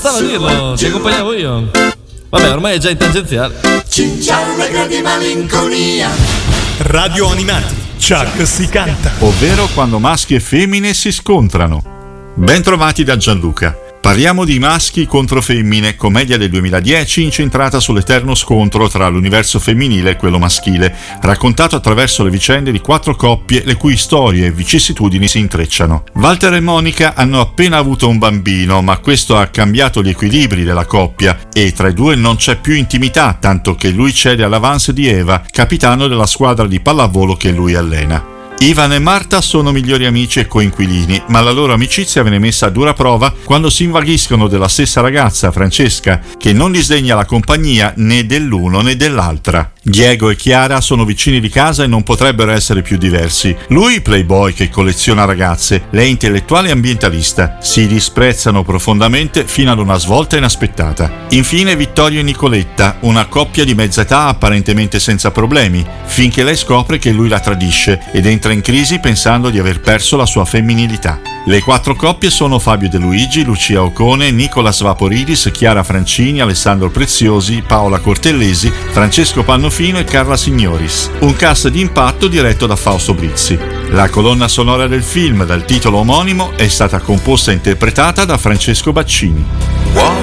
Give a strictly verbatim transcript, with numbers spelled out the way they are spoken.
Stavo a dirlo, ti accompagnavo io. Vabbè, ormai è già in tangenziale. Cincialla di malinconia. Radio Animati, Chuck si canta. Ovvero quando maschi e femmine si scontrano. Ben trovati da Gianluca. Parliamo di Maschi contro femmine, commedia del duemiladieci incentrata sull'eterno scontro tra l'universo femminile e quello maschile, raccontato attraverso le vicende di quattro coppie le cui storie e vicissitudini si intrecciano. Walter e Monica hanno appena avuto un bambino, ma questo ha cambiato gli equilibri della coppia e tra i due non c'è più intimità, tanto che lui cede all'avance di Eva, capitano della squadra di pallavolo che lui allena. Ivan e Marta sono migliori amici e coinquilini, ma la loro amicizia viene messa a dura prova quando si invaghiscono della stessa ragazza, Francesca, che non disdegna la compagnia né dell'uno né dell'altra. Diego e Chiara sono vicini di casa e non potrebbero essere più diversi. Lui playboy che colleziona ragazze, lei intellettuale e ambientalista. Si disprezzano profondamente fino ad una svolta inaspettata. Infine Vittorio e Nicoletta, una coppia di mezza età apparentemente senza problemi, finché lei scopre che lui la tradisce ed entra in crisi pensando di aver perso la sua femminilità. Le quattro coppie sono Fabio De Luigi, Lucia Ocone, Nicolas Vaporidis, Chiara Francini, Alessandro Preziosi, Paola Cortellesi, Francesco Pannofino e Carla Signoris. Un cast di impatto diretto da Fausto Brizzi. La colonna sonora del film, dal titolo omonimo, è stata composta e interpretata da Francesco Baccini.